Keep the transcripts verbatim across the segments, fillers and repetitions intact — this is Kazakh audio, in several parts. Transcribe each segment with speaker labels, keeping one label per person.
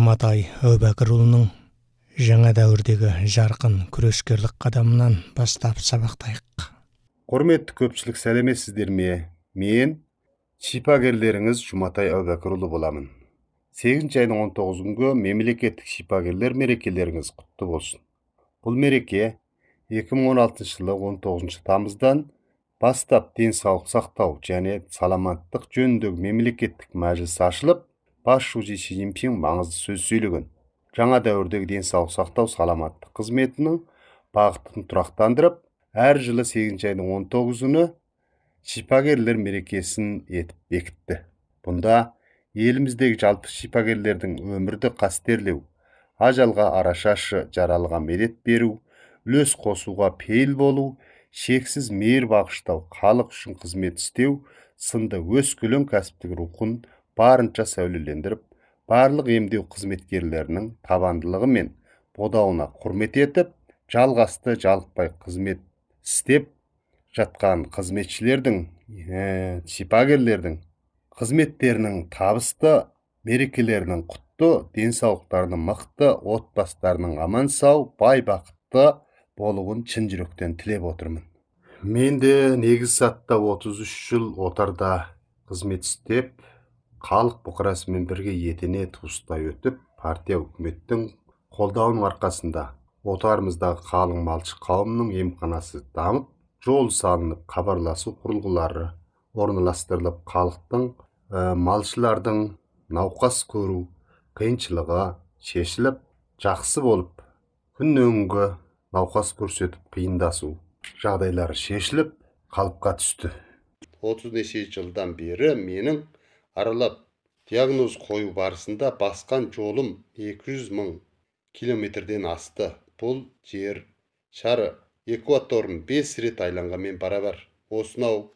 Speaker 1: Жұматай Әубәкірұлының жаңа дәуірдегі жарқын күрескерлік қадамынан бастап сабақтайық.
Speaker 2: Құрметті көпшілік, сәлеметсіздер ме? Мен шипагерлеріңіз Жұматай Әубәкірұлы боламын. сегізінші айның он тоғызы күнгі мемлекеттік шипагерлер мерекелеріңіз құтты болсын. Бұл мереке екі мың он алтыншы жылы он тоғызыншы тамыздан бастап денсаулық сақтау және саламаттық жөніндегі мемлекеттік мәжіліс ашылып, бас шужи Си Цзиньпин маңызды сөз сөйлеген. Жаңа дәуірдегі денсаулық сақтау саламаттық қызметінің бағытын тұрақтандырып, әр жылы сегізінші айның он тоғызы күні шипагерлер мерекесін етіп бекітті. Бұнда еліміздегі жалпы шипагерлердің өмірді қастерлеу, ажалға арашашы жаралыға медет беру, үлес қосуға пейіл болу, шексіз мейір бағыштау, халық үшін қызмет істеу сынды өскелең кәсіптік рухын барынша сәулелендіріп, барлық емдеу қызметкерлерінің табандылығы мен бодауына құрмет етіп, жалғасты жалықпай қызмет істеп жатқан қызметшілердің, ә, шипагерлердің қызметтерінің табысты, мерекелерінің құтты, денсаулықтарының мықты, отбасыларының аман сау, бай бақытты болуын шын жүректен тілеп отырмын. Мен де негіз сатта отыз үш жыл отарда қызмет істеп, халық бұқарасымен бірге етене туыстай өтіп, партия үкіметтің қолдауының арқасында отарымыздағы қалың малшы қауымның емханасы дамып, жол салынып, хабарласу құрылғылары орналастырылып, халықтың, ә, малшылардың науқас көру қиыншылығы шешіліп, жақсы болып, күннен-күнге науқас көрсетіп қиындасу жағдайлары шешіліп, қалыпқа түсті. отыз неше жылдан бері менің аралап диагноз қою барысында басқан жолым екі жүз мың километрден асты. Бұл жер шары экваторын бес рет айланғанмен барабар. Осынау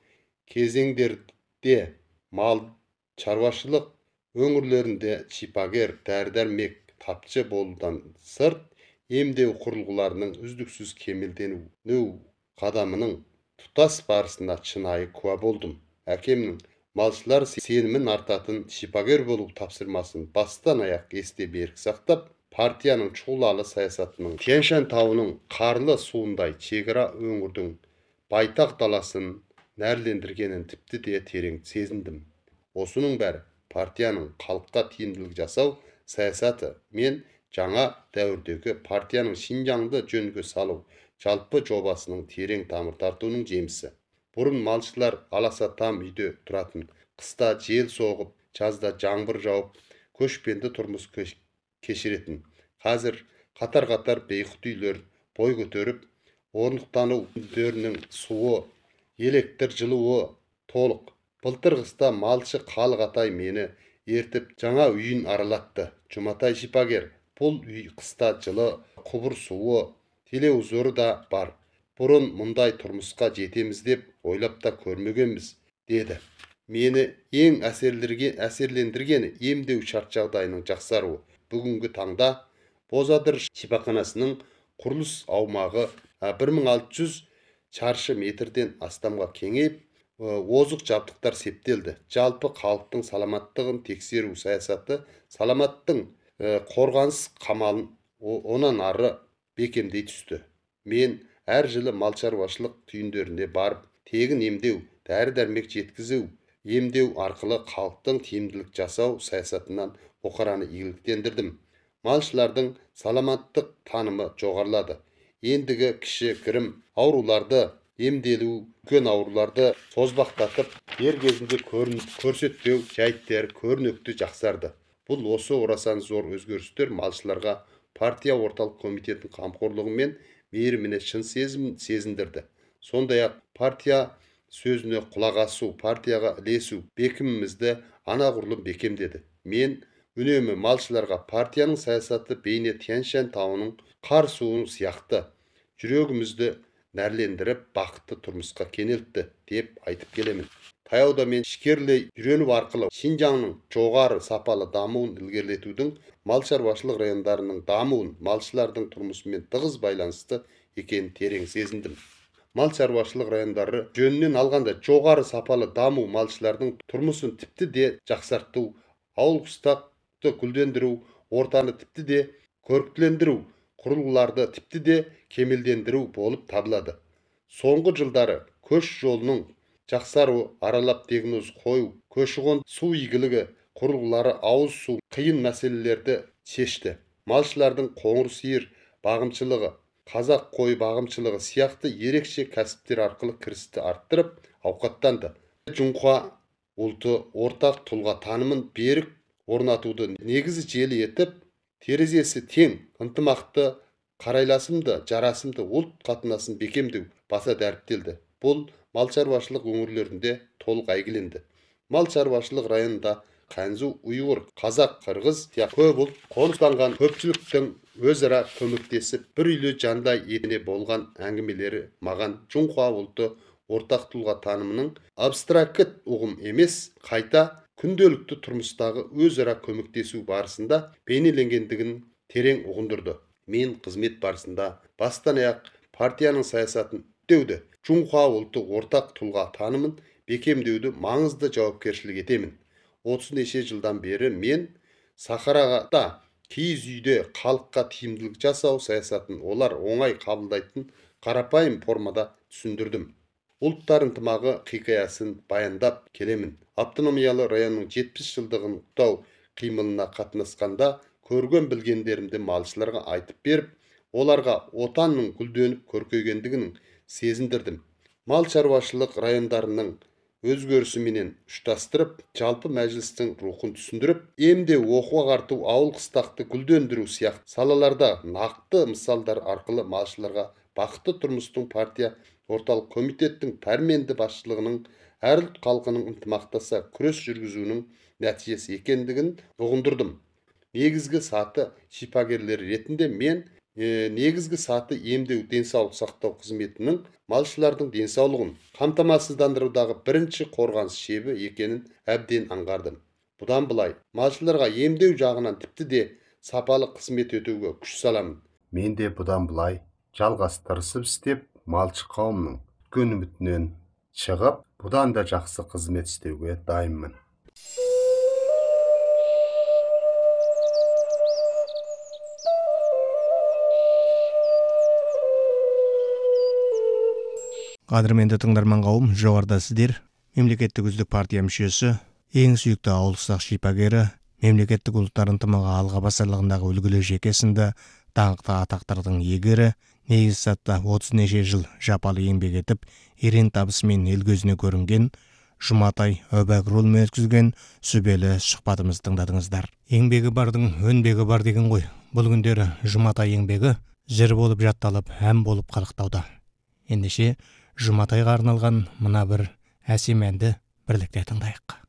Speaker 2: кезеңдерде мал шаруашылық өңірлерінде шипагер, дәрі-дәрмек тапшы болудан сырт, емдеу құрылғыларының үздіксіз кемелдену қадамының тұтас барысында шынайы куә болдым. Әкемнің малшылар сенімін артатын шипагер болу тапсырмасын бастан аяқ есте берік сақтап, партияның чулалы саясатының Тянь-Шань тауының қарлы суындай шекара өңірдің байтақ даласын нәрлендіргенін тіпті де терең сезіндім. Осының бәрі партияның халыққа тиімділік жасау саясаты мен жаңа дәуірдегі партияның Шинжаңды жөнге салу жалпы жобасының терең тамыр тартуының жемісі. Бұрын малшылар аласа там үйде тұратын, қыста жел соғып, жазда жаңбыр жауып, көшпенді тұрмыс кешіретін. Қазір қатар-қатар бейқұт үйлер бой көтеріп, орнықтану үйлерінің суы, электр жылуы толық. Былтыр қыста малшы қалғатай мені ертіп жаңа үйін аралатты. Жұматай шипагер. Бұл үй қыста жылы, құбыр суы, телевизоры да бар. Бұрын мұндай тұрмысқа жетеміз деп ойлап та көрмегенбіз, деді. Мені ең әсерлендіргені емдеу шарт жағдайының жақсаруы. Бүгінгі таңда Бозадыр шипаханасының құрылыс аумағы бір мың алты жүз шаршы метрден астамға кеңейіп, озық жабдықтар септелді. Жалпы халықтың саламаттығын тексеру саясаты саламаттың қорғаныс қамалын онан ары бекемдей түсті. Мен әр жылы мал шаруашылық түйіндеріне барып, тегін емдеу, дәрі-дәрмек жеткізу, емдеу арқылы халықтың тиімділік жасау саясатынан бұқараны игіліктендірдім. Малшылардың саламаттық танымы жоғарылады. Ендігі кіші кірім ауруларды емделу, үлкен ауруларды созбақтатып, дер кезінде көрсетпеу жайттер көрнекті жақсарды. Бұл осы орасан зор өзгерістер малшыларға партия орталық комитетінің қамқорлығымен мейіріміне шын сезім сезіндірді. Сондай-ақ партия сөзіне құлақ асу, партияға ілесу бекімімізді анағұрлым бекемдеді. Мен үнемі малшыларға партияның саясаты бейне Тянь-Шань тауының қар суын сияқты жүрегімізді нәрлендіріп, бақытты тұрмысқа кенелтті деп айтып келемін. Таяуда мен ішкерлей үйрену арқылы Шинжаңның жоғары сапалы дамуын ілгерілетудің, мал шаруашылық райондарының дамуын малшылардың тұрмысымен тығыз байланысты екенін терең сезіндім. Мал шаруашылық райондары жөнінен алғанда жоғары сапалы даму малшылардың тұрмысын тіпті де жақсарту, ауыл қыстақты гүлдендіру, ортаны типті де көріктілендіру, құрылғыларды типті де кемелдендіру болып табылады. Соңғы жылдары көш жолының жақсаруы, аралап диагноз қою, көші-қон су игілігі құрылғылары ауыз су қиын мәселелерді шешті. Малшылардың қоңыр сиыр бағымшылығы, қазақ қой бағымшылығы сияқты ерекше кәсіптер арқылы кірісті арттырып, ауқаттанды. Жұңқа ұлты ортақ тұлға танымын берік орнатуды негізі желі етіп, терезесі тең, ынтымақты, қарайласымды, жарасымды ұлт қатынасын бекемдеу баса дәріптелді. Бұл мал шаруашылық өңірлерінде толық әйгіленді. Мал шаруашылық районында Қанзу, Уйғыр, Қазақ, Қырғыз сияқты көп ұлт қоныстанған көпшіліктің өзара көмектесіп, бір үйлі жандай етіне болған әңгімелері маған Жұңқа ұлты ортақ тұлға танымының абстракт ұғым емес, қайта күнделікті тұрмыстағы өзара көмектесу барысында бейнеленгендігін терең ұғындырды. Мен қызмет барысында бастан аяқ партияның саясатын үстеуді, Жұңқа ұлты ортақ тұлға танымын бекемдеуді маңызды жауапкершілік етемін. отыз неше жылдан бері мен Сахарада киіз үйде халыққа тиімділік жасау саясатын олар оңай қабылдайтын қарапайым формада түсіндірдім. Ұлттар ынтымағы хикаясын баяндап келемін. Автономиялы районның жетпіс жылдығын құттықтау қимылына қатынасқанда көрген білгендерімді малшыларға айтып беріп, оларға отанның гүлденіп көркейгендігінің сезіндірдім. Мал шаруашылық райондарының өзгерісіменен ұштастырып, жалпы мәжілістің рухын түсіндіріп, емде оқу ағарту, ауыл қыстақты гүлдендіру сияқты салаларда нақты мысалдар арқылы малшыларға бақытты тұрмыстың партия орталық комитеттің пәрменді басшылығының әр ұлт халқының ынтымақтаса күрес жүргізуінің нәтижесі екендігін ұғындырдым. Негізгі саты шипагерлер ретінде мен е, негізгі саты емдеу денсаулық сақтау қызметінің малшылардың денсаулығын қамтамасыздандырудағы бірінші қорғаныс шебі екенін әбден аңғардым. Бұдан былай малшыларға емдеу жағынан тіпті де сапалы қызмет өтеуге күш саламын. Мен де бұдан былай жалғастырысып істеп, малшы қауымның күткен үмітінен шығып, бұдан да жақсы қызмет істеуге дайынмын.
Speaker 1: Қадірменді тыңдарман қауым, жоғарыда сіздер мемлекеттік үздік партия мүшесі, ең сүйікті ауылсақ шипагері, мемлекеттік ұлттар ынтымағы алға басарлығындағы үлгілі жекесінде даңқты атақтардың егері, негіз сатта отыз неше жыл жапалы еңбек етіп, ерен табысымен ел көзіне көрінген Жұматай Әубәкірұлымен өткізген сүбелі сұхбатымызды тыңдадыңыздар. Еңбегі бардың өнбегі бар деген ғой. Бұл күндері Жұматай еңбегі жыр болып жатталып, ән болып қалықтауда. Ендеше Жұматайға арналған мына бір әсем әнді бірлікте тыңдайық.